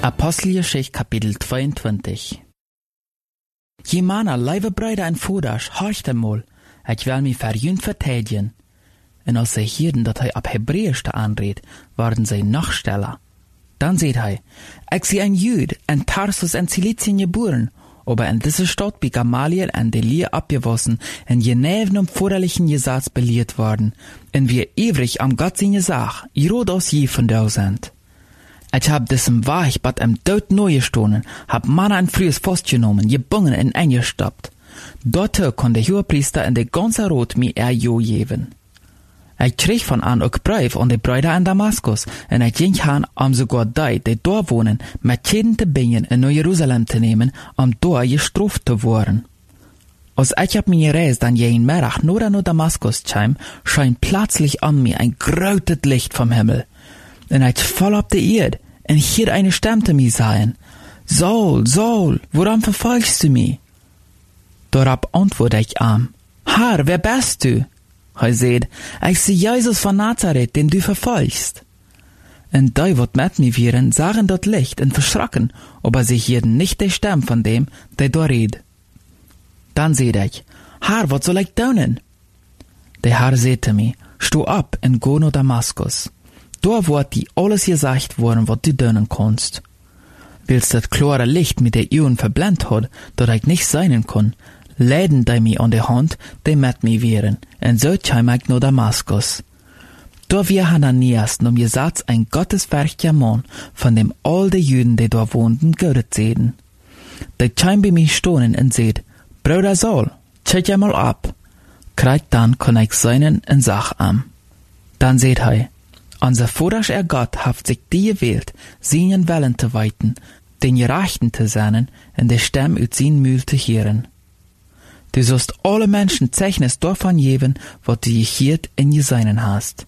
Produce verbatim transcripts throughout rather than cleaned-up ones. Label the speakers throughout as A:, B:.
A: Apostelgeschichte kapitel tweeëntwintig. Je manna, lieve bruiden en vaders, horcht eenmaal, ik wil mij voor jullie vertedigen. En als zij hoorden dat hij op Hebreeuws te aanreed, waren zij nog stiller. Dan zei hij, ik zie een Jude in Tarsus en Ciliciën geboren, aber in deze stad bij Gamaliel en de Leer abgewassen en geneven om vorderlichen Gesetz belehrt worden, en wir ewig am Gott sein Gesag, jerod aus je von da sind. Ich hab diesem Weich bat im Dood neu gestohlen, hab Manna en Frühes festgenommen, gebungen en eingestoppt. Dort kon der Hohepriester in de ganze Rot mir er jo geben. Ich kreeg von an ook Brief an de Brüder in Damaskus, en ich ging han, um sogar die, die dort wohnen, mit jeden te bingen in Jerusalem te nehmen, um dort gestraft te worden. Als ich ab mir reis dann jeden Mittag nur nach Damaskus kam, scheint plötzlich an mir ein grautet Licht vom Himmel. En ich voll op de Erde, en hier eine Stimme zu mir sagen, Saul, Saul, warum verfolgst du mich? Darauf antworte ich ihm, Herr, wer bist du? Er sagt, ich sei Jesus von Nazareth, den du verfolgst. En die, wat mit mir wären, sahen dort Licht und verschrocken, aber sie hörten nicht die Stimme von dem, der da redet. Dann sagte ich, Herr, was soll ich tun? Der Herr sagte mir, steh ab und geh nach Damaskus. Da wird dir alles gesagt worden, was du tun kannst. Willst das klare Licht mit der Augen verblendet hat, dass ich nicht sein kann, leiden die mir an der Hand, die mit mir wären, und so kam ich nach Damaskus. Da wir Hananias nom Gesetz ein gottesfürchtiger Mann, von dem all die Juden, die da wohnten, gehört sehen. Der kam bei mir stehen und sagt, Bruder Saul, check ja mal ab. Krieg dann kann ich seinen und sag am. Dann sagt er, unser Vater, er Gott, hat sich die gewählt, seinen Willen zu weiten, den Gerechten zu sein und die Stimme aus seinem Mühl zu hören. Du sollst alle Menschen Zeichnis davon geben, was du gehört und gesehen hast.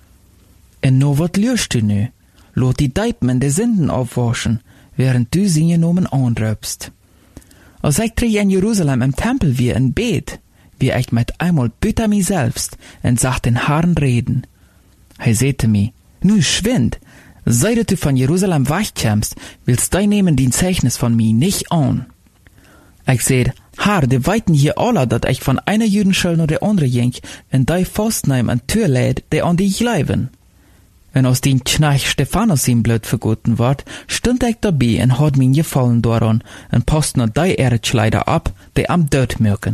A: Und no wat lürst du nu? Lot die Deipen in die Sünden aufwaschen, während du sie genommen anröpst. Als ich dreh in Jerusalem im Tempel wie in Bet, wie ich mit einmal büter mich selbst und sag den Herrn reden. Er sagte mir, nu schwind, seit du von Jerusalem wegkommst, willst du nehmen den Zeichnis von mir nicht an. Ich seh, Herr, die weiten hier alle, dat ich von einer Judenschule nach der andere ging, und die festnehmen an Tür lädt, die an dich leiben. Und aus den Knecht Stephanus ihm blöd vergoten ward, stund ich dabei und hat mir gefallen daran, und post noch die Erzschleider ab, die am Tod mögen.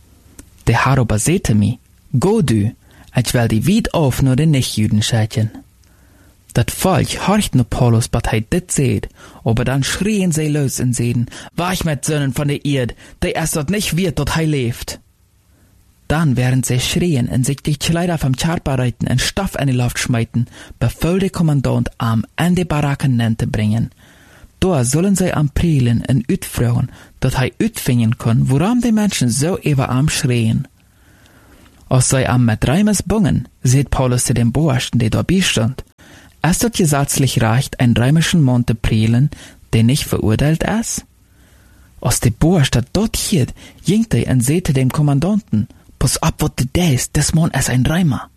A: Der Herr aber sagte mir, go du, ich will die weit auf nur den Nichtjuden schätzen. Dat Volk horcht nur Paulus, was er dit seht, aber dann schrien sie los und sehen, wach mit Sönnen von der Erde, der erst dort nicht wird, dort er lebt. Dann, während sie schrien und sich die Kleider vom Charpa-Reiten und Stoff in die Luft schmeiten, befahl der Kommandant am in die Baracken nennte bringen. Da sollen sie am Prielen und utfragen, dass er utfingen kann, warum die Menschen so über am schrien. Als sie am mit Reimes bungen, sieht Paulus zu dem Boersten, der dabei stand, ist das gesetzlich recht, einen römischen Mann zu prielen, der nicht verurteilt ist? Als der Boerste dort hielt, ging er und sagte dem Kommandanten, pass ab, was du denkst, das Mann ist ein Römer.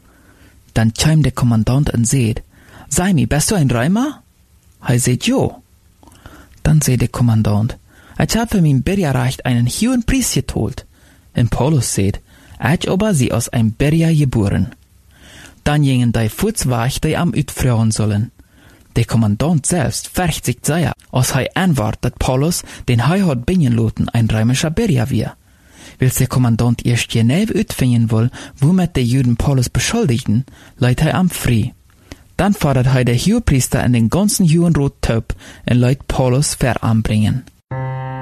A: Dann kam der Kommandant und sagt, sei mir, bist du ein Römer? Er sagt, jo. Dann sagt der Kommandant, ich habe für mein Bürgerrecht einen hohen Preis geteilt. Und Paulus sagt, ich aber sie aus einem Bürger geboren. Dann gingen die Fußwach, die am utfragen sollen. Der Kommandant selbst fürcht sich sehr, als er antwortet, dass Paulus den er hat bringen lassen, ein römischer Bürger war. Weil der Kommandant erst genau utfinden will, womit die Juden Paulus beschuldigten, leitet er am frei. Dann fordert er der Hohepriester in den ganzen Judenrot taub und leitet Paulus veranbringen.